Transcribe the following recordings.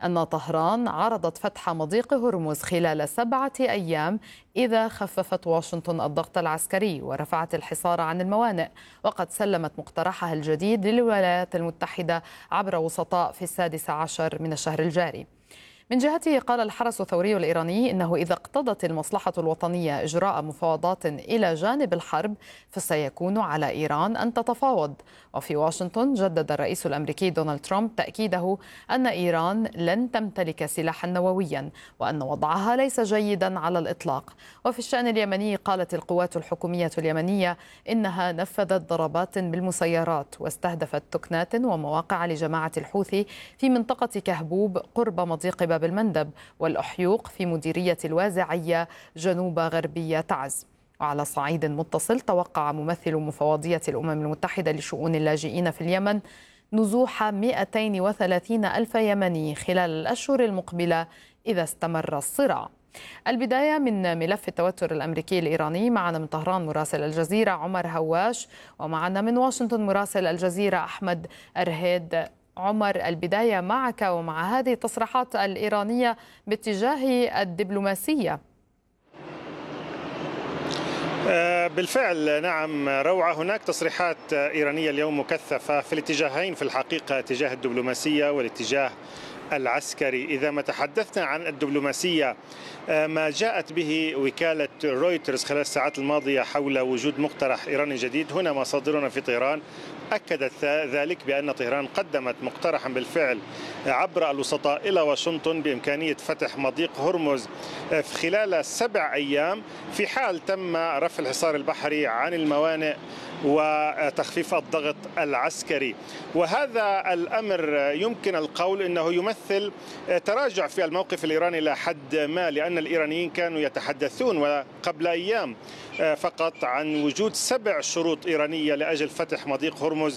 أن طهران عرضت فتح مضيق هرمز خلال 7 أيام إذا خففت واشنطن الضغط العسكري ورفعت الحصار عن الموانئ، وقد سلمت مقترحها الجديد للولايات المتحدة عبر وسطاء في 16 من الشهر الجاري. من جهته قال الحرس الثوري الإيراني إنه إذا اقتضت المصلحة الوطنية إجراء مفاوضات إلى جانب الحرب فسيكون على إيران أن تتفاوض. وفي واشنطن جدد الرئيس الأمريكي دونالد ترامب تأكيده أن إيران لن تمتلك سلاحا نوويا وأن وضعها ليس جيدا على الإطلاق. وفي الشأن اليمني قالت القوات الحكومية اليمنية إنها نفذت ضربات بالمسيرات واستهدفت تكنات ومواقع لجماعة الحوثي في منطقة كهبوب قرب مضيق باب المندب والأحيوق في مديرية الوازعية جنوب غربية تعز. وعلى صعيد متصل توقع ممثل مفوضية الأمم المتحدة لشؤون اللاجئين في اليمن نزوح 230 ألف يمني خلال الأشهر المقبلة إذا استمر الصراع. البداية من ملف التوتر الأمريكي الإيراني. معنا من طهران مراسل الجزيرة عمر هواش، ومعنا من واشنطن مراسل الجزيرة أحمد أرهيد. عمر، البداية معك ومع هذه التصريحات الإيرانية باتجاه الدبلوماسية. بالفعل نعم روعة، هناك تصريحات إيرانية اليوم مكثفة في الاتجاهين في الحقيقة، اتجاه الدبلوماسية والاتجاه العسكري. إذا ما تحدثنا عن الدبلوماسية، ما جاءت به وكالة رويترز خلال الساعات الماضية حول وجود مقترح إيراني جديد، هنا مصادرنا في طهران أكدت ذلك بأن طهران قدمت مقترحا بالفعل عبر الوسطاء إلى واشنطن بإمكانية فتح مضيق هرمز خلال 7 أيام في حال تم رفع الحصار البحري عن الموانئ وتخفيف الضغط العسكري. وهذا الأمر يمكن القول أنه يمثل تراجع في الموقف الإيراني إلى حد ما، لأن الإيرانيين كانوا يتحدثون وقبل أيام فقط عن وجود 7 شروط إيرانية لأجل فتح مضيق هرمز،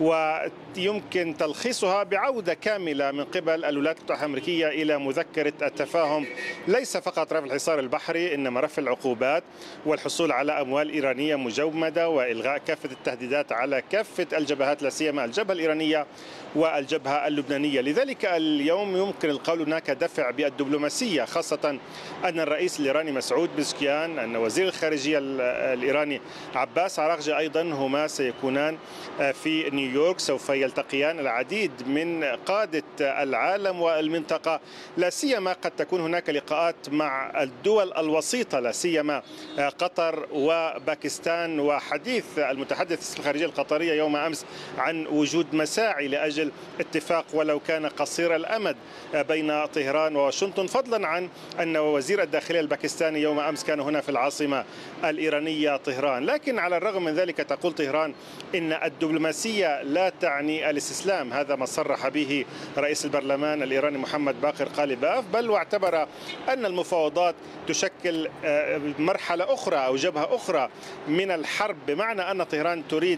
ويمكن تلخيصها بعودة كاملة من قبل الولايات المتحدة الأمريكية إلى مذكرة التفاهم، ليس فقط رفع الحصار البحري إنما رفع العقوبات والحصول على أموال إيرانية مجمدة وإلغاء كافة التهديدات على كافة الجبهات، لا سيما الجبهة الإيرانية والجبهة اللبنانية. لذلك اليوم يمكن القول هناك دفع بالدبلوماسية، خاصة أن الرئيس الإيراني مسعود بزكيان، أن وزير الخارجية الإيراني عباس عراقجي أيضا هما سيكونان في نيويورك، سوف يلتقيان العديد من قادة العالم والمنطقة، لا سيما قد تكون هناك لقاءات مع الدول الوسيطة، لا سيما قطر وباكستان. وحديث المتحدث باسم الخارجية القطرية يوم أمس عن وجود مساعي لأجل اتفاق ولو كان قصير الأمد بين طهران وواشنطن، فضلا عن أن وزير الداخلية الباكستاني يوم أمس كان هنا في العاصمة الإيرانية طهران. لكن على الرغم من ذلك تقول طهران إن الدبلوماسية لا تعني الاستسلام، هذا ما صرح به رئيس البرلمان الإيراني محمد باقر قالباف، بل واعتبر أن المفاوضات تشكل مرحلة أخرى أو جبهة أخرى من الحرب، بمعنى أن طهران تريد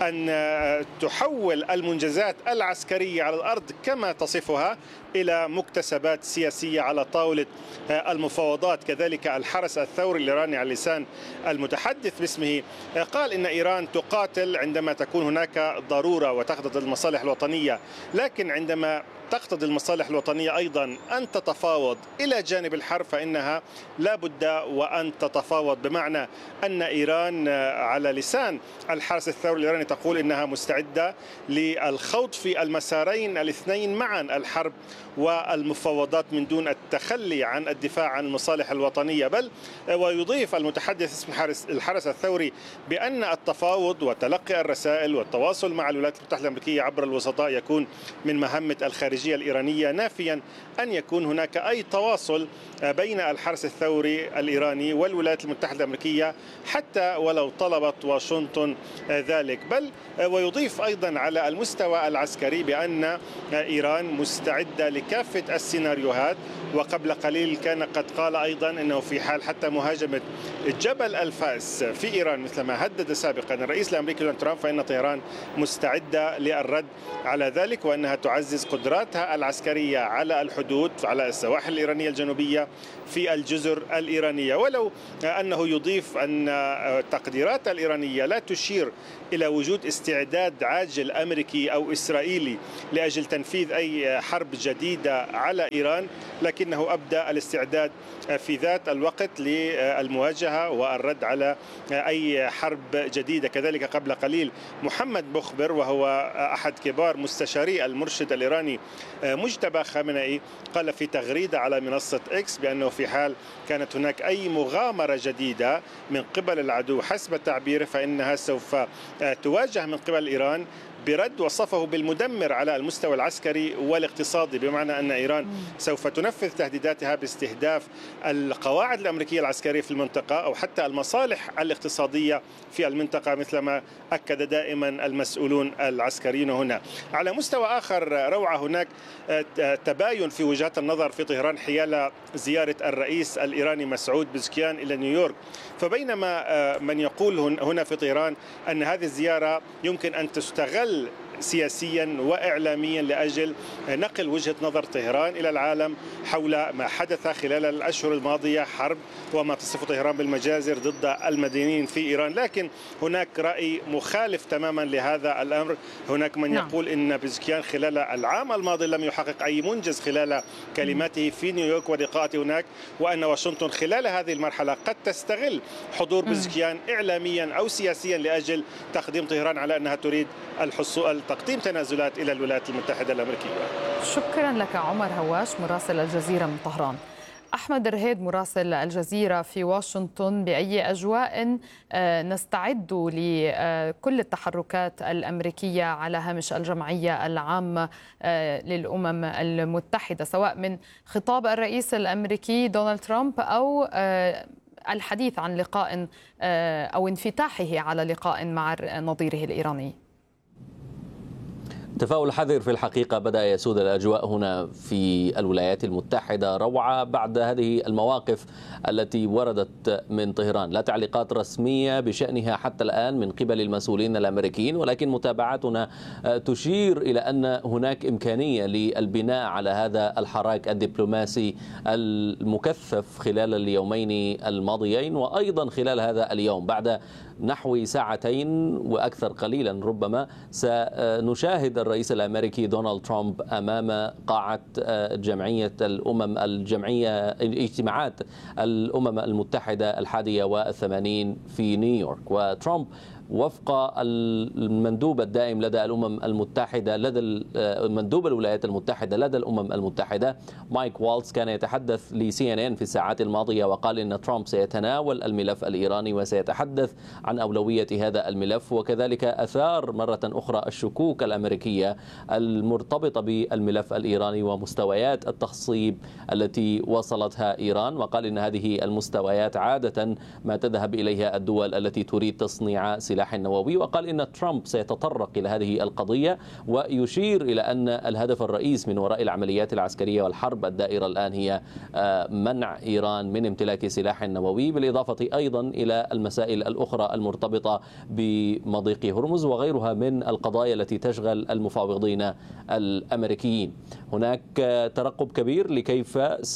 أن تحول المنجزات العسكرية على الأرض كما تصفها إلى مكتسبات سياسية على طاولة المفاوضات. كذلك الحرس الثوري الإيراني على لسان المتحدث باسمه قال إن إيران تقاتل عندما تكون هناك ضرورة وتقتضي المصالح الوطنية، لكن عندما تقتضي المصالح الوطنية أيضا أن تتفاوض إلى جانب الحرب فإنها لا بد وأن تتفاوض، بمعنى أن إيران على لسان الحرس الثوري الإيراني تقول إنها مستعدة للخوض في المسارين الاثنين معا، الحرب والمفاوضات، من دون التخلي عن الدفاع عن المصالح الوطنية. بل ويضيف المتحدث اسم الحرس الثوري بأن التفاوض وتلقي الرسائل والتواصل مع الولايات المتحدة الأمريكية عبر الوسطاء يكون من مهمة الخارجية الإيرانية، نافيا أن يكون هناك أي تواصل بين الحرس الثوري الإيراني والولايات المتحدة الأمريكية حتى ولو طلبت واشنطن ذلك. بل ويضيف أيضا على المستوى العسكري بأن إيران مستعدة لكافة السيناريوهات، وقبل قليل كان قد قال أيضا أنه في حال حتى مهاجمة جبل الفاس في إيران مثل ما هدد سابقا الرئيس الأمريكي دونالد ترامب، فإن طهران مستعدة للرد على ذلك، وأنها تعزز قدراتها العسكرية على الحدود على السواحل الإيرانية الجنوبية في الجزر الإيرانية. ولو أنه يضيف أن التقديرات الإيرانية لا تشير إلى وجود استعداد عاجل أمريكي أو إسرائيلي لأجل تنفيذ أي حرب جديدة على إيران، لكنه أبدى الاستعداد في ذات الوقت للمواجهة والرد على أي حرب جديدة. كذلك قبل قليل محمد بخبر، وهو أحد كبار مستشاري المرشد الإيراني مجتبى خامنئي، قال في تغريدة على منصة إكس بأنه في حال كانت هناك أي مغامرة جديدة من قبل العدو حسب التعبير فإنها سوف تواجه من قبل إيران برد وصفه بالمدمر على المستوى العسكري والاقتصادي، بمعنى أن إيران سوف تنفذ تهديداتها باستهداف القواعد الأمريكية العسكرية في المنطقة أو حتى المصالح الاقتصادية في المنطقة، مثلما أكد دائما المسؤولون العسكريون هنا. على مستوى آخر روعة، هناك تباين في وجهات النظر في طهران حيال زيارة الرئيس الإيراني مسعود بزكيان إلى نيويورك. فبينما من يقول هنا في طهران أن هذه الزيارة يمكن أن تستغل سياسيا وإعلاميا لأجل نقل وجهة نظر طهران إلى العالم حول ما حدث خلال الأشهر الماضية، حرب وما تصف طهران بالمجازر ضد المدنيين في إيران. لكن هناك رأي مخالف تماما لهذا الأمر. هناك من يقول إن بزكيان خلال العام الماضي لم يحقق أي منجز خلال كلماته في نيويورك ولقاءاته هناك، وأن واشنطن خلال هذه المرحلة قد تستغل حضور بزكيان إعلاميا أو سياسيا لأجل تقديم طهران على أنها تريد تقديم تنازلات إلى الولايات المتحدة الأمريكية. شكرا لك عمر هواش مراسل الجزيرة من طهران. أحمد رهيد مراسل الجزيرة في واشنطن، بأي أجواء نستعد لكل التحركات الأمريكية على هامش الجمعية العامة للأمم المتحدة، سواء من خطاب الرئيس الأمريكي دونالد ترامب أو الحديث عن لقاء أو انفتاحه على لقاء مع نظيره الإيراني؟ تفاؤل حذر في الحقيقة بدأ يسود الأجواء هنا في الولايات المتحدة روعة بعد هذه المواقف التي وردت من طهران. لا تعليقات رسمية بشأنها حتى الآن من قبل المسؤولين الأمريكيين، ولكن متابعاتنا تشير إلى أن هناك إمكانية للبناء على هذا الحراك الدبلوماسي المكثف خلال اليومين الماضيين، وأيضا خلال هذا اليوم بعد نحو ساعتين وأكثر قليلا ربما سنشاهد الرئيس الأمريكي دونالد ترامب أمام قاعة اجتماعات الأمم المتحدة 81 في نيويورك. وترامب وفق المندوب الدائم لدى الأمم المتحدة، لدى مندوب الولايات المتحدة لدى الأمم المتحدة مايك والتز، كان يتحدث لCNN في الساعات الماضية وقال إن ترامب سيتناول الملف الإيراني وسيتحدث عن أولوية هذا الملف، وكذلك أثار مرة أخرى الشكوك الأمريكية المرتبطة بالملف الإيراني ومستويات التخصيب التي وصلتها إيران، وقال إن هذه المستويات عادة ما تذهب إليها الدول التي تريد تصنيع سلاح النووي. وقال إن ترامب سيتطرق إلى هذه القضية ويشير إلى أن الهدف الرئيس من وراء العمليات العسكرية والحرب الدائرة الآن هي منع إيران من امتلاك سلاح نووي، بالإضافة أيضا إلى المسائل الأخرى المرتبطة بمضيق هرمز وغيرها من القضايا التي تشغل المفاوضين الأمريكيين. هناك ترقب كبير لكيف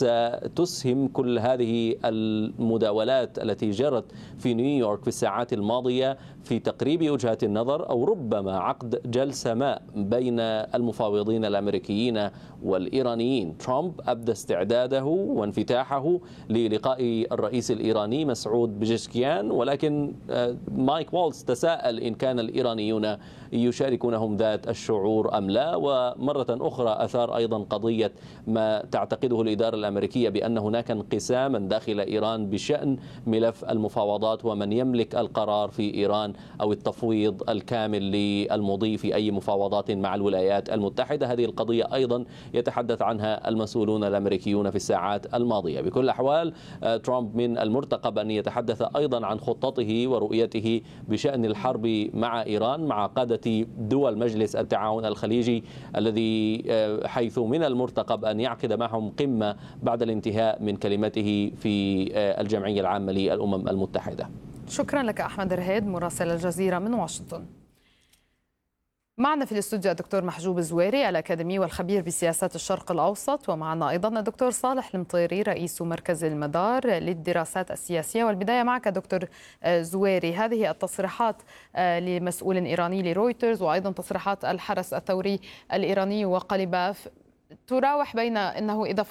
ستسهم كل هذه المداولات التي جرت في نيويورك في الساعات الماضية في تقريب وجهات النظر أو ربما عقد جلسة ما بين المفاوضين الأمريكيين والإيرانيين. ترامب أبدى استعداده وانفتاحه للقاء الرئيس الإيراني مسعود بزكيان، ولكن مايك والتز تساءل إن كان الإيرانيون يشاركونهم ذات الشعور أم لا. ومرة أخرى أثار أيضا قضية ما تعتقده الإدارة الأمريكية بأن هناك انقساما داخل إيران بشأن ملف المفاوضات ومن يملك القرار في إيران أو التفويض الكامل للمضي في أي مفاوضات مع الولايات المتحدة. هذه القضية أيضا يتحدث عنها المسؤولون الأمريكيون في الساعات الماضية. بكل الأحوال ترامب من المرتقب أن يتحدث أيضا عن خطته ورؤيته بشأن الحرب مع إيران مع قادة دول مجلس التعاون الخليجي الذي حيث من المرتقب أن يعقد معهم قمة بعد الانتهاء من كلمته في الجمعية العامة للأمم المتحدة. شكرا لك أحمد رهيد مراسل الجزيرة من واشنطن. معنا في الاستوديو الدكتور محجوب الزويري الأكاديمي والخبير بسياسات الشرق الأوسط، ومعنا أيضا الدكتور صالح المطيري رئيس مركز المدار للدراسات السياسية. والبداية معك دكتور زويري، هذه التصريحات لمسؤول إيراني لرويترز وأيضا تصريحات الحرس الثوري الإيراني وقلباف تراوح بين أنه إذا